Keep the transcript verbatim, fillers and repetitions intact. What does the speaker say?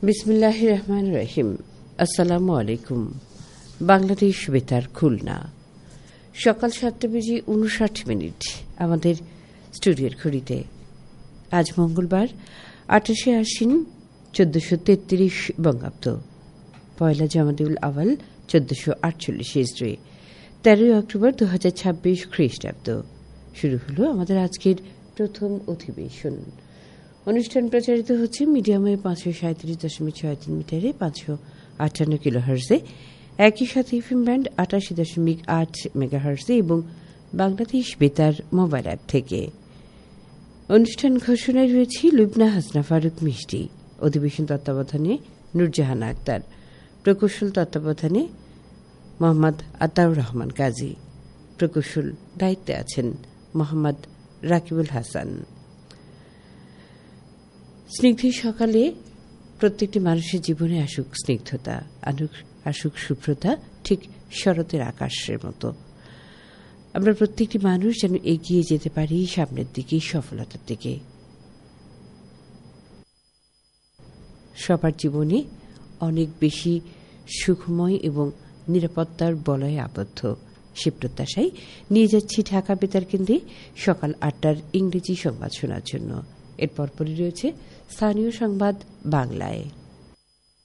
বিসমিল্লাহির রহমানির রহিম। আসসালামু আলাইকুম। বাংলাদেশ বেতার খুলনা, সকাল সাতটা বেজে উনষাট মিনিট আমাদের স্টুডিওর ঘড়িতে। আজ মঙ্গলবার আঠাশে আশ্বিন চোদ্দশো তেত্রিশ বঙ্গাব্দ, পয়লা জামাদিউল আওয়াল চোদ্দশো আটচল্লিশ হিজরি, তেরোই অক্টোবর দু হাজার ছাব্বিশ খ্রিস্টাব্দ। শুরু হলো আমাদের আজকের প্রথম অধিবেশন। অনুষ্ঠান প্রচারিত হচ্ছে মিডিয়ামে পাঁচশো সাঁত্রিশ দশমিক ছয় তিন মিটারে পাঁচশো আটান্ন কিলো হার্জে, একই সাথে এফএম ব্যান্ড আটাশি দশমিক আট মেগা হার্জে এবং বাংলাদেশ বেতার মোবাইল অ্যাপ থেকে। অনুষ্ঠান ঘোষণায় রয়েছে লুবনা হাসনা ফারুক মিষ্টি, অধিবেশন তত্ত্বাবধানে নুরজাহান আক্তার, প্রকৌশল তত্ত্বাবধানে মোহাম্মদ আতাউর রহমান কাজী, প্রকৌশল দায়িত্বে আছেন মোহাম্মদ রাকিবুল হাসান। স্নিগ্ধ সকালে প্রত্যেকটি মানুষের জীবনে আসুক স্নিগ্ধতা, আসুক শুভ্রতা, ঠিক শরতের আকাশের মতো। আমরা প্রত্যেকটি মানুষ যেন এগিয়ে যেতে পারি সামনের দিকে, সফলতার দিকে। সবার জীবনে অনেক বেশি সুখময় এবং নিরাপত্তার বলয়ে আবদ্ধ, সে প্রত্যাশায় নিয়ে যাচ্ছি ঢাকা বেতার কেন্দ্রে সকাল আটটার ইংরেজি সংবাদ শোনার জন্য। এর পরপরই রয়েছে স্থানীয় সংবাদ বাংলায়।